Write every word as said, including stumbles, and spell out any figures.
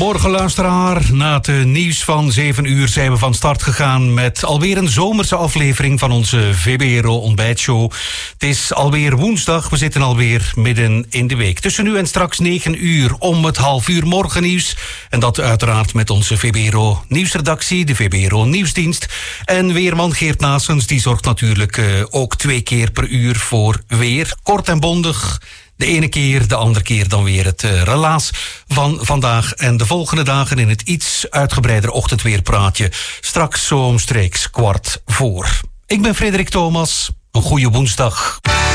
Goedemorgen luisteraar. Na het nieuws van zeven uur zijn we van start gegaan met alweer een zomerse aflevering van onze V B R O ontbijtshow. Het is alweer woensdag, we zitten alweer midden in de week. Tussen nu en straks negen uur om het half uur morgennieuws. En dat uiteraard met onze V B R O nieuwsredactie, de V B R O nieuwsdienst. En weerman Geert Naessens, die zorgt natuurlijk uh, ook twee keer per uur voor weer. Kort en bondig. De ene keer, de andere keer dan weer het uh, relaas van vandaag en de volgende dagen in het iets uitgebreider ochtendweerpraatje. Straks zo omstreeks kwart voor. Ik ben Frederik Thomas. Een goede woensdag.